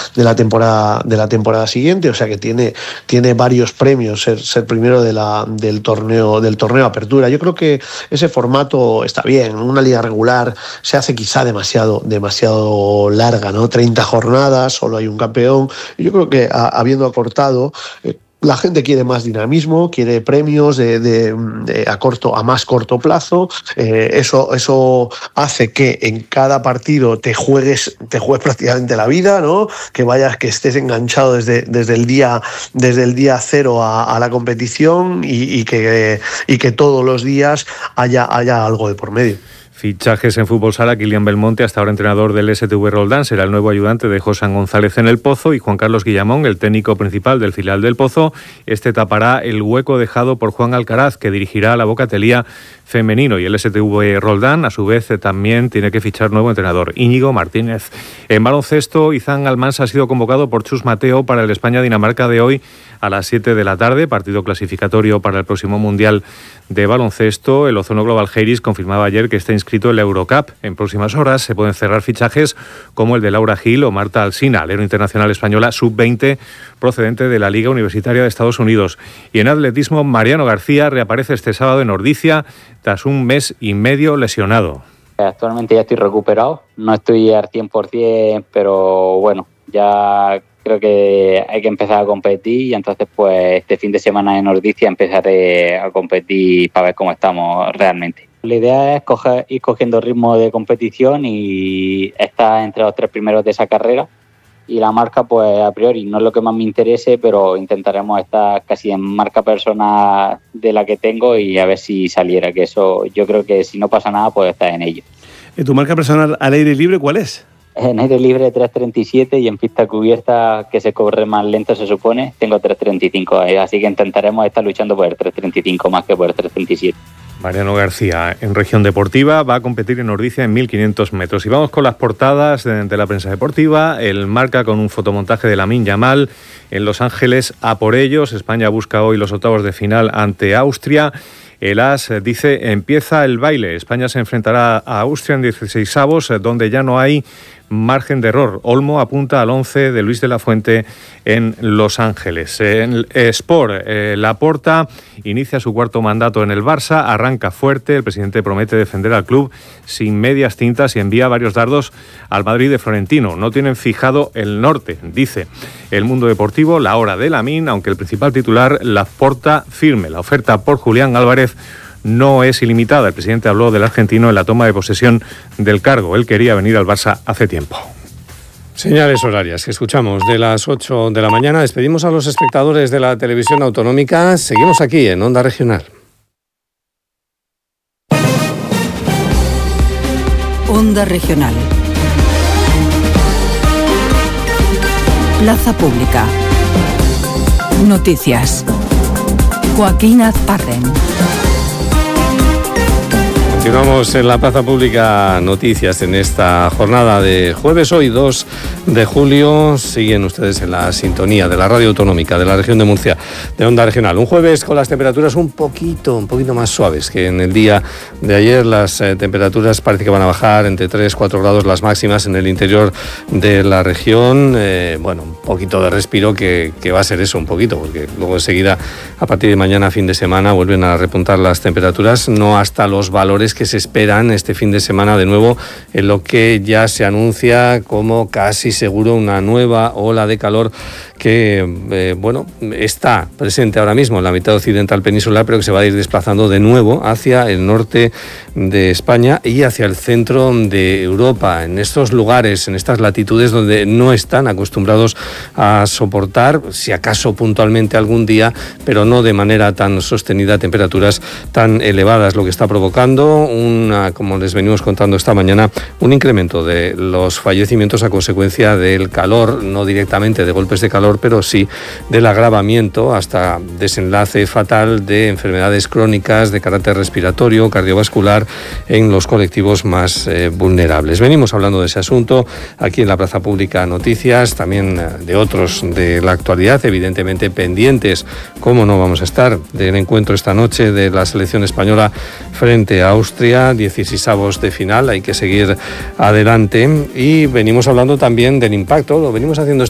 la temporada siguiente, o sea que tiene varios premios ser primero del torneo Apertura. Yo creo que ese formato está bien. Una liga regular se hace quizá demasiado larga, ¿no? 30 jornadas, solo hay un campeón. Y yo creo que habiendo acortado, la gente quiere más dinamismo, quiere premios a más corto plazo. Eso hace que en cada partido te juegues prácticamente la vida, ¿no? Que estés enganchado desde el día cero a la competición y que todos los días haya algo de por medio. Fichajes en fútbol sala: Kylian Belmonte, hasta ahora entrenador del STV Roldán, será el nuevo ayudante de José González en el Pozo, y Juan Carlos Guillamón, el técnico principal del filial del Pozo. Este tapará el hueco dejado por Juan Alcaraz, que dirigirá la Bocatelía femenino, y el STV Roldán, a su vez, también tiene que fichar nuevo entrenador, Íñigo Martínez. En baloncesto, Izan Almansa ha sido convocado por Chus Mateo para el España-Dinamarca de hoy a las 7 de la tarde, partido clasificatorio para el próximo Mundial de baloncesto. El Ozono Global Heiris confirmaba ayer que está inscrito en la Eurocup. En próximas horas se pueden cerrar fichajes como el de Laura Gil o Marta Alsina, alero internacional española sub-20 procedente de la Liga Universitaria de Estados Unidos. Y en atletismo, Mariano García reaparece este sábado en Ordizia tras un mes y medio lesionado. Actualmente ya estoy recuperado, no estoy al 100%, pero bueno, ya creo que hay que empezar a competir, y entonces pues este fin de semana en Ordizia empezaré a competir para ver cómo estamos realmente. La idea es ir cogiendo ritmo de competición y estar entre los 3 primeros de esa carrera, y la marca pues a priori no es lo que más me interese, pero intentaremos estar casi en marca personal de la que tengo y a ver si saliera, que eso yo creo que si no pasa nada puedo estar en ello. ¿Tu marca personal al aire libre cuál es? En aire libre 3.37 y en pista cubierta, que se corre más lento se supone, tengo 3.35, así que intentaremos estar luchando por el 3.35 más que por el 3.37. Mariano García, en región deportiva, va a competir en Ordizia en 1.500 metros. Y vamos con las portadas de la prensa deportiva. El Marca con un fotomontaje de Lamine Yamal en Los Ángeles, a por ellos. España busca hoy los octavos de final ante Austria. El AS dice: empieza el baile. España se enfrentará a Austria en 16avos, donde ya no hay margen de error. Olmo apunta al 11 de Luis de la Fuente en Los Ángeles. En Sport, Laporta inicia su 4º mandato en el Barça, arranca fuerte. El presidente promete defender al club sin medias tintas y envía varios dardos al Madrid de Florentino. No tienen fijado el norte, dice. El Mundo Deportivo, la hora de Lamine, aunque el principal titular, Laporta firme. La oferta por Julián Álvarez no es ilimitada. El presidente habló del argentino en la toma de posesión del cargo. Él quería venir al Barça hace tiempo. Señales horarias que escuchamos de las 8 de la mañana. Despedimos a los espectadores de la televisión autonómica. Seguimos aquí en Onda Regional. Onda Regional. Plaza Pública. Noticias. Joaquín Azparren. Continuamos en la Plaza Pública Noticias en esta jornada de jueves, hoy 2 de julio. Siguen ustedes en la sintonía de la Radio Autonómica de la región de Murcia, de Onda Regional. Un jueves con las temperaturas un poquito más suaves que en el día de ayer. Las temperaturas parece que van a bajar entre 3-4 grados las máximas en el interior de la región. Un poquito de respiro que va a ser eso, un poquito, porque luego enseguida, a partir de mañana, fin de semana, vuelven a repuntar las temperaturas, no hasta los valores que se esperan este fin de semana, de nuevo en lo que ya se anuncia como casi seguro una nueva ola de calor que está presente ahora mismo en la mitad occidental peninsular, pero que se va a ir desplazando de nuevo hacia el norte de España y hacia el centro de Europa, en estos lugares, en estas latitudes donde no están acostumbrados a soportar, si acaso puntualmente algún día, pero no de manera tan sostenida, temperaturas tan elevadas, lo que está provocando como les venimos contando esta mañana, un incremento de los fallecimientos a consecuencia del calor, no directamente de golpes de calor, pero sí del agravamiento hasta desenlace fatal de enfermedades crónicas de carácter respiratorio, cardiovascular en los colectivos más vulnerables. Venimos hablando de ese asunto aquí en la Plaza Pública Noticias, también de otros de la actualidad, evidentemente pendientes, cómo no vamos a estar, del encuentro esta noche de la selección española frente a Austria, 16avos de final, hay que seguir adelante, y venimos hablando también del impacto, lo venimos haciendo